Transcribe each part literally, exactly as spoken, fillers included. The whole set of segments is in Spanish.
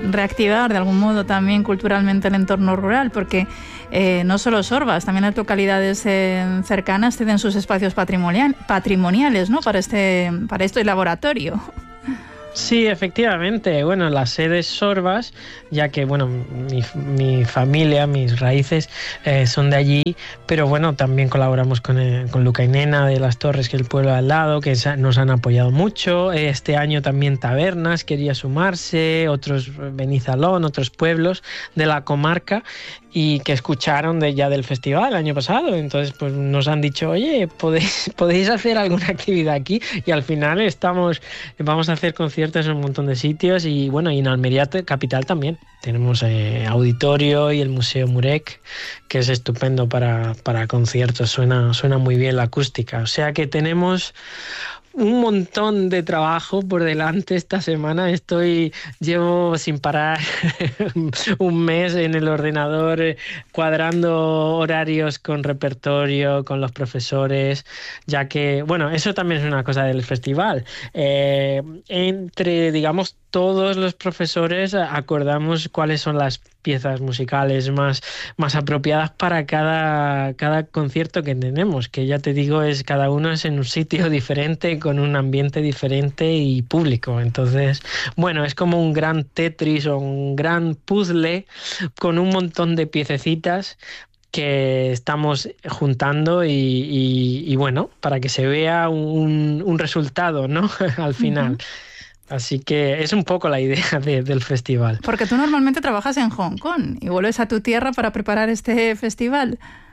reactivar de algún modo también culturalmente el entorno rural, porque eh, no solo Sorbas, también las localidades eh, cercanas tienen sus espacios patrimonial, patrimoniales, ¿no? Para este, para este laboratorio. Sí, efectivamente. Bueno, la sede es Sorbas, ya que bueno, mi, mi familia, mis raíces eh, son de allí, pero bueno, también colaboramos con, eh, con Luca y Nena de Las Torres, que es el pueblo al lado, que nos han apoyado mucho. Este año también Tabernas quería sumarse, otros Benizalón, otros pueblos de la comarca, y que escucharon de ya del festival el año pasado. Entonces pues nos han dicho, oye, podéis, podéis hacer alguna actividad aquí, y al final estamos vamos a hacer conciertos en un montón de sitios. Y bueno, y en Almería capital también tenemos eh, auditorio y el Museo Murek, que es estupendo para, para conciertos, suena, suena muy bien la acústica, o sea que tenemos un montón de trabajo por delante esta semana. Estoy, llevo sin parar un mes en el ordenador eh, cuadrando horarios con repertorio, con los profesores, ya que, bueno, eso también es una cosa del festival. Eh, entre, digamos, todos los profesores acordamos cuáles son las piezas musicales más, más apropiadas para cada, cada concierto que tenemos, que ya te digo, es cada uno es en un sitio diferente, con un ambiente diferente y público. Entonces, bueno, es como un gran Tetris o un gran puzzle con un montón de piececitas que estamos juntando y, y, y bueno, para que se vea un, un resultado, ¿no? Al final. Uh-huh. Así que es un poco la idea de, del festival. Porque tú normalmente trabajas en Hong Kong y vuelves a tu tierra para preparar este festival.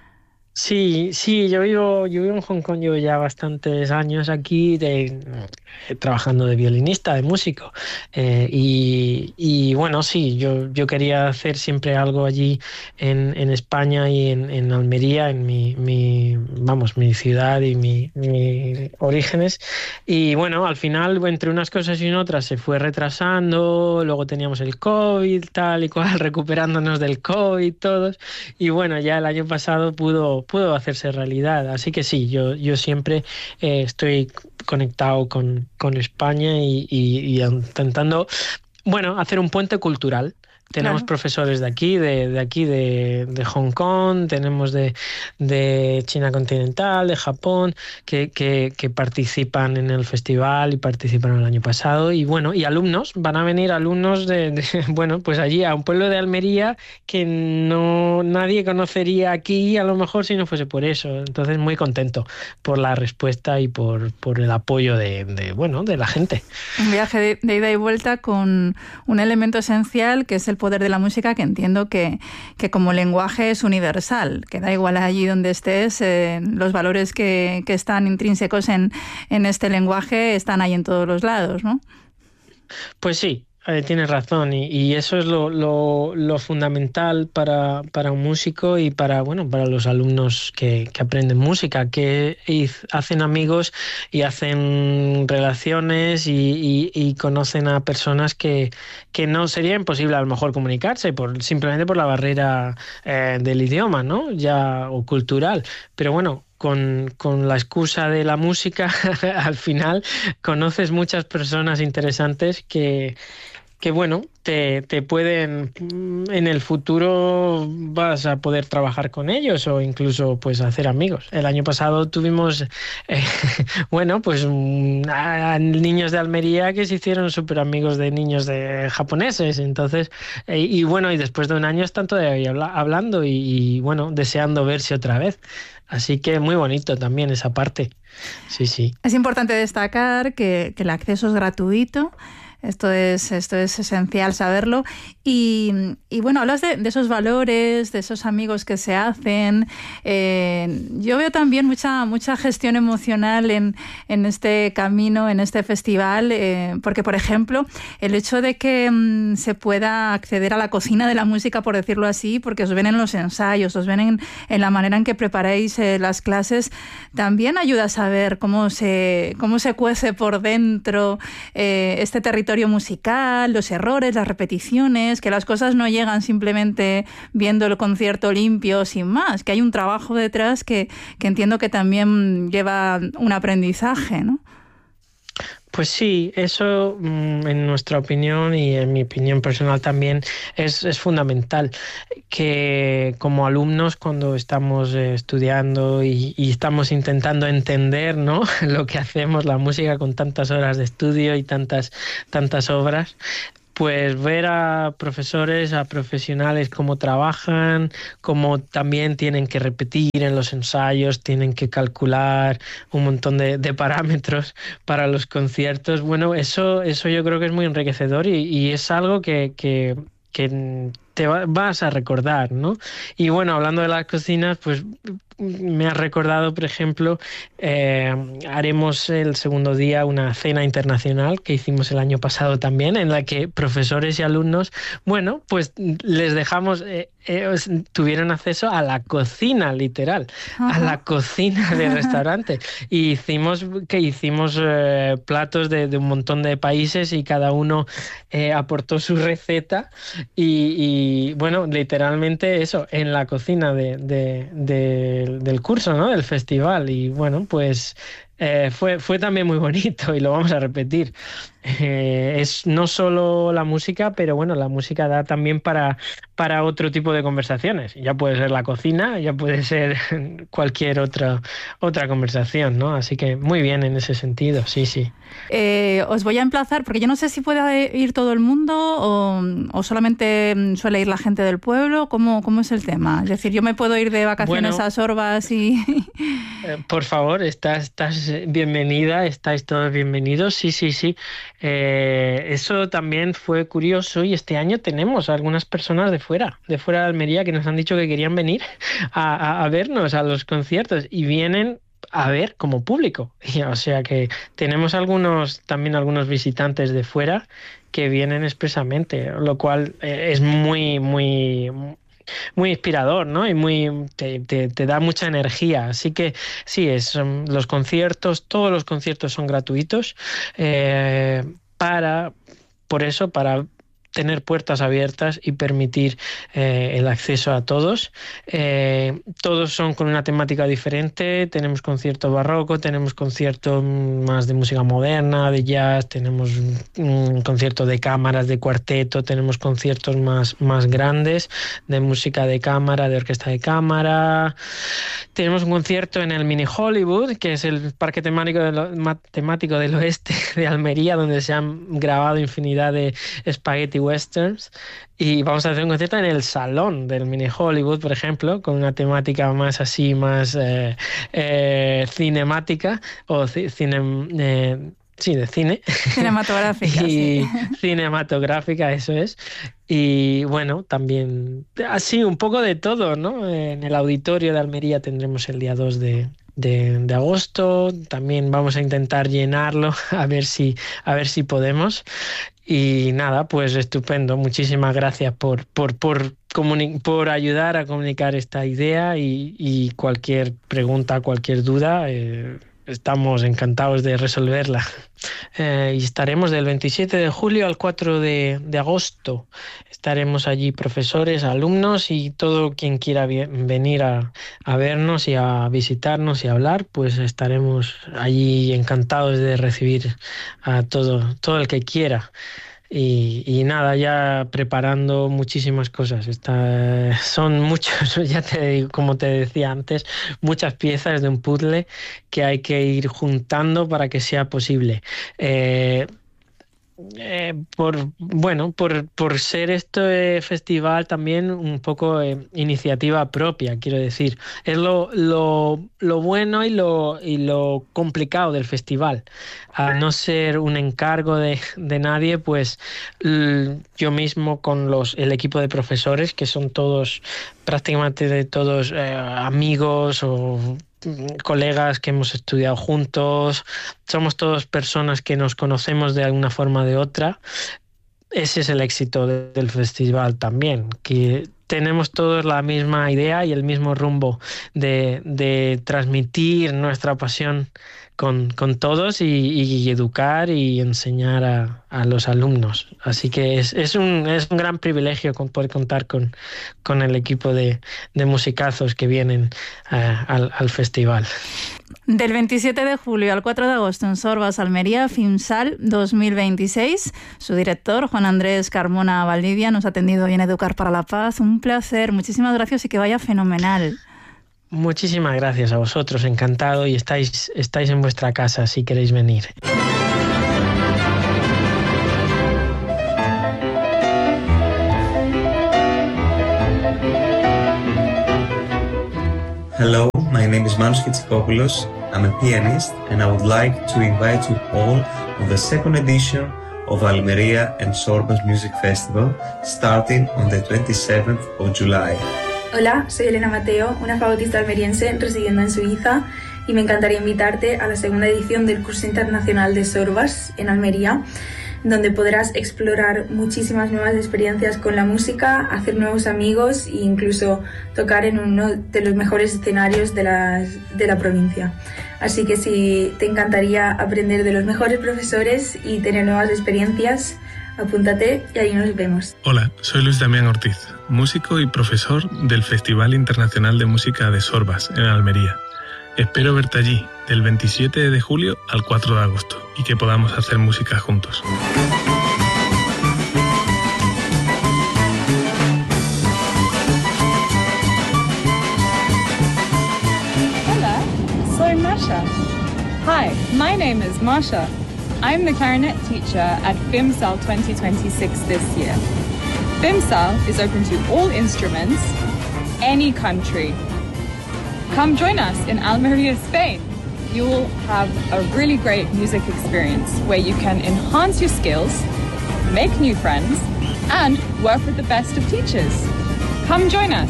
Sí, sí, yo vivo, yo vivo en Hong Kong, llevo ya bastantes años aquí de, eh, trabajando de violinista, de músico. Eh, y, y bueno, sí, yo, yo quería hacer siempre algo allí en, en España y en, en Almería, en mi, mi, vamos, mi ciudad y mi, mi orígenes. Y bueno, al final, entre unas cosas y otras, se fue retrasando, luego teníamos el COVID, tal y cual, recuperándonos del COVID todos. Y bueno, ya el año pasado pudo pudo hacerse realidad, así que sí, yo, yo siempre eh, estoy conectado con, con España y, y, y intentando, bueno, hacer un puente cultural. Tenemos claro. profesores de aquí, de, de aquí, de, de Hong Kong, tenemos de, de China continental, de Japón, que, que, que participan en el festival y participaron el año pasado. Y bueno, y alumnos, van a venir alumnos de, de bueno, pues allí a un pueblo de Almería que no nadie conocería aquí, a lo mejor si no fuese por eso. Entonces muy contento por la respuesta y por, por el apoyo de, de, bueno, de la gente. Un viaje de, de ida y vuelta con un elemento esencial que es el poder de la música, que entiendo que, que como lenguaje es universal, que da igual allí donde estés, eh, los valores que, que están intrínsecos en, en este lenguaje están ahí en todos los lados, ¿no? Pues sí. Eh, tienes razón y, y eso es lo, lo, lo fundamental para, para un músico y para, bueno, para los alumnos que, que aprenden música, que hacen amigos y hacen relaciones y, y, y conocen a personas que, que no sería imposible a lo mejor comunicarse por, simplemente por la barrera eh, del idioma, ¿no? Ya, o cultural. Pero bueno, Con, con la excusa de la música, al final conoces muchas personas interesantes que, que bueno, te, te pueden, en el futuro vas a poder trabajar con ellos o incluso pues hacer amigos. El año pasado tuvimos, eh, bueno, pues a, a niños de Almería que se hicieron súper amigos de niños de japoneses. Entonces, eh, y bueno, y después de un año están todavía habla, hablando y, y bueno, deseando verse otra vez. Así que muy bonito también esa parte. Sí, sí. Es importante destacar que, que el acceso es gratuito. Esto es, esto es esencial saberlo. Y, y bueno, hablas de, de esos valores, de esos amigos que se hacen. Eh, yo veo también mucha, mucha gestión emocional en, en este camino, en este festival, eh, porque, por ejemplo, el hecho de que mm, se pueda acceder a la cocina de la música, por decirlo así, porque os ven en los ensayos, os ven en, en la manera en que preparáis eh, las clases, también ayuda a saber cómo se, cómo se cuece por dentro eh, este territorio musical, los errores, las repeticiones, que las cosas no llegan simplemente viendo el concierto limpio sin más, que hay un trabajo detrás que, que entiendo que también lleva un aprendizaje, ¿no? Pues sí, eso en nuestra opinión y en mi opinión personal también es, es fundamental, que como alumnos cuando estamos estudiando y, y estamos intentando entender, ¿no?, lo que hacemos, la música con tantas horas de estudio y tantas, tantas obras, pues ver a profesores, a profesionales cómo trabajan, cómo también tienen que repetir en los ensayos, tienen que calcular un montón de, de parámetros para los conciertos. Bueno, eso, eso yo creo que es muy enriquecedor y, y es algo que, que, que te va, vas a recordar, ¿no? Y bueno, hablando de las cocinas, pues me ha recordado, por ejemplo, eh, haremos el segundo día una cena internacional que hicimos el año pasado también, en la que profesores y alumnos, bueno, pues les dejamos, eh, eh, tuvieron acceso a la cocina, literal, Ajá. a la cocina del restaurante. Y hicimos, que hicimos eh, platos de, de un montón de países y cada uno eh, aportó su receta y, y, bueno, literalmente eso, en la cocina de... de, de del curso, ¿no?, del festival. Y bueno, pues eh, fue, fue también muy bonito y lo vamos a repetir. Eh, es no solo la música, pero bueno, la música da también para, para otro tipo de conversaciones. Ya puede ser la cocina, ya puede ser cualquier otra, otra conversación, ¿no? Así que muy bien en ese sentido, sí, sí. Eh, os voy a emplazar, porque yo no sé si puede ir todo el mundo o, o solamente suele ir la gente del pueblo. ¿Cómo, cómo es el tema? Es decir, yo me puedo ir de vacaciones bueno, a Sorbas y... eh, por favor, estás, estás bienvenida, estáis todos bienvenidos, sí, sí, sí. Eh, eso también fue curioso y este año tenemos algunas personas de fuera, de fuera de Almería, que nos han dicho que querían venir a, a, a vernos a los conciertos y vienen a ver como público. O sea que tenemos algunos también algunos visitantes de fuera que vienen expresamente, lo cual es muy, muy... muy inspirador, ¿no? Y muy te, te, te da mucha energía. Así que sí, es, los conciertos, todos los conciertos son gratuitos eh, para, por eso, para tener puertas abiertas y permitir eh, el acceso a todos. Eh, todos son con una temática diferente. Tenemos concierto barroco, tenemos concierto más de música moderna, de jazz, tenemos un concierto de cámaras, de cuarteto, tenemos conciertos más, más grandes de música de cámara, de orquesta de cámara. Tenemos un concierto en el Mini Hollywood, que es el parque temático, de lo, temático del oeste de Almería, donde se han grabado infinidad de spaghetti westerns, y vamos a hacer un concierto en el salón del Mini Hollywood, por ejemplo, con una temática más así, más eh, eh, cinemática o ci cine, eh, sí, de cine. Cinematográfica. y sí. Cinematográfica, eso es. Y bueno, también así un poco de todo, ¿no? En el auditorio de Almería tendremos el día dos de, de, de agosto. También vamos a intentar llenarlo, a ver si, a ver si podemos. Y nada, pues estupendo. Muchísimas gracias por, por, por, por ayudar a comunicar esta idea y, y cualquier pregunta, cualquier duda, eh, estamos encantados de resolverla. Eh, y estaremos del veintisiete de julio al cuatro de, de agosto. Estaremos allí profesores, alumnos y todo quien quiera venir a, a vernos y a visitarnos y a hablar, pues estaremos allí encantados de recibir a todo, todo el que quiera. Y, y nada, ya preparando muchísimas cosas. Está, son muchos, ya te digo, como te decía antes, muchas piezas de un puzzle que hay que ir juntando para que sea posible. Eh, Eh, por bueno por, por ser este festival también un poco eh, iniciativa propia, quiero decir, es lo, lo, lo bueno y lo, y lo complicado del festival. Al no ser un encargo de, de nadie, pues yo mismo con los el equipo de profesores, que son todos prácticamente de todos eh, amigos o colegas que hemos estudiado juntos, somos todos personas que nos conocemos de alguna forma o de otra. Ese es el éxito de, del festival también, que tenemos todos la misma idea y el mismo rumbo de, de transmitir nuestra pasión con, con todos y, y educar y enseñar a, a los alumnos. Así que es, es, un, es un gran privilegio poder contar con, con el equipo de, de musicazos que vienen uh, al, al festival. Del veintisiete de julio al cuatro de agosto en Sorbas, Almería, FIMSAL dos mil veintiséis. Su director, Juan Andrés Carmona Valdivia, nos ha atendido hoy en Educar para la Paz. Un placer, muchísimas gracias y que vaya fenomenal. Muchísimas gracias a vosotros, encantado, y estáis, estáis en vuestra casa si queréis venir. Hello, my name is Manos Kitsikopoulos. I'm a pianist and I would like to invite you all on the second edition of Almería and Sorbas Music Festival starting on the twenty-seventh of July. Hola, soy Elena Mateo, una fagotista almeriense residiendo en Suiza, y me encantaría invitarte a la segunda edición del curso internacional de Sorbas en Almería, donde podrás explorar muchísimas nuevas experiencias con la música, hacer nuevos amigos e incluso tocar en uno de los mejores escenarios de la, de la provincia. Así que si te encantaría aprender de los mejores profesores y tener nuevas experiencias, apúntate y ahí nos vemos. Hola, soy Luis Damián Ortiz, músico y profesor del Festival Internacional de Música de Sorbas en Almería. Espero verte allí, del veintisiete de julio al cuatro de agosto, y que podamos hacer música juntos. Hola, soy Masha. Hi, my name is Masha. I'm the clarinet teacher at FIMSAL twenty twenty-six this year. FIMSAL is open to all instruments, any country. Come join us in Almería, Spain. You will have a really great music experience where you can enhance your skills, make new friends, and work with the best of teachers. Come join us.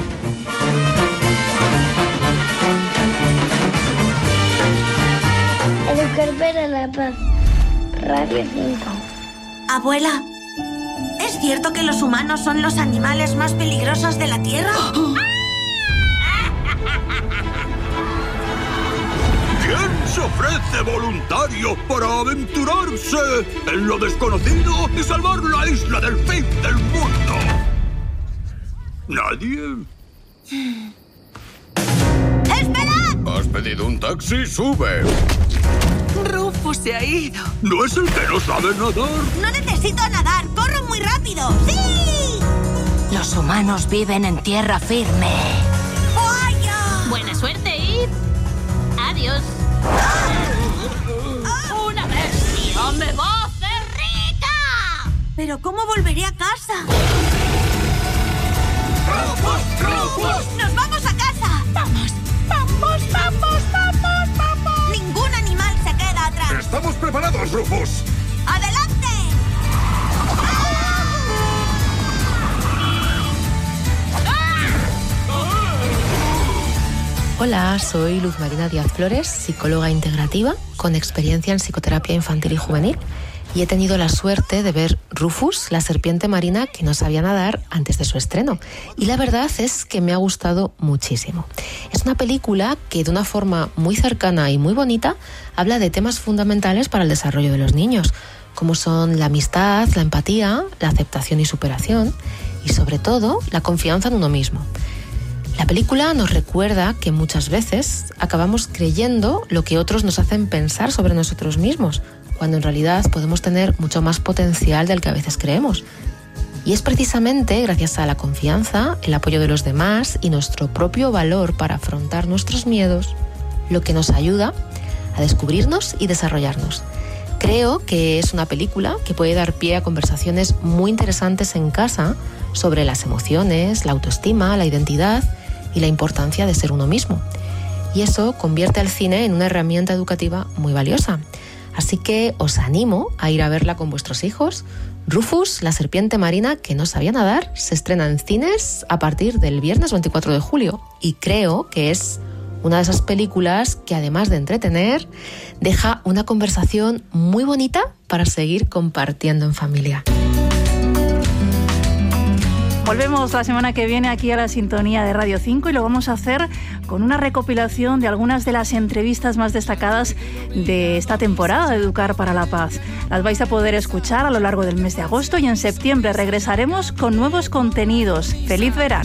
Educar para la Paz, Radio cinco. Abuela, ¿es cierto que los humanos son los animales más peligrosos de la Tierra? ¿Quién se ofrece voluntario para aventurarse en lo desconocido y salvar la isla del fin del mundo? ¿Nadie? ¡Esperad! ¿Has pedido un taxi? ¡Sube! Rufus se ha ido. ¿No es el que no sabe nadar? No necesito nadar, corro muy rápido. ¡Sí! Los humanos viven en tierra firme. ¡Vaya! Buena suerte y... adiós. ¡Una versión de voz de Rita! ¿Pero cómo volveré a casa? ¡Rufus! ¡Rufus! ¡Nos vamos a casa! ¡Vamos! ¡Vamos, vamos, vamos, vamos! Ningún animal se queda atrás. ¡Estamos preparados, Rufus! ¡Adelante! Hola, soy Luz Marina Díaz Flores, psicóloga integrativa con experiencia en psicoterapia infantil y juvenil, y he tenido la suerte de ver Rufus, la serpiente marina que no sabía nadar, antes de su estreno. Y la verdad es que me ha gustado muchísimo. Es una película que de una forma muy cercana y muy bonita habla de temas fundamentales para el desarrollo de los niños, como son la amistad, la empatía, la aceptación y superación, y sobre todo la confianza en uno mismo. La película nos recuerda que muchas veces acabamos creyendo lo que otros nos hacen pensar sobre nosotros mismos, cuando en realidad podemos tener mucho más potencial del que a veces creemos. Y es precisamente gracias a la confianza, el apoyo de los demás y nuestro propio valor para afrontar nuestros miedos lo que nos ayuda a descubrirnos y desarrollarnos. Creo que es una película que puede dar pie a conversaciones muy interesantes en casa sobre las emociones, la autoestima, la identidad y la importancia de ser uno mismo. Y eso convierte al cine en una herramienta educativa muy valiosa. Así que os animo a ir a verla con vuestros hijos. Rufus, la serpiente marina que no sabía nadar, se estrena en cines a partir del viernes veinticuatro de julio. Y creo que es una de esas películas que, además de entretener, deja una conversación muy bonita para seguir compartiendo en familia. Volvemos la semana que viene aquí a la sintonía de Radio cinco y lo vamos a hacer con una recopilación de algunas de las entrevistas más destacadas de esta temporada de Educar para la Paz. Las vais a poder escuchar a lo largo del mes de agosto y en septiembre regresaremos con nuevos contenidos. ¡Feliz verano!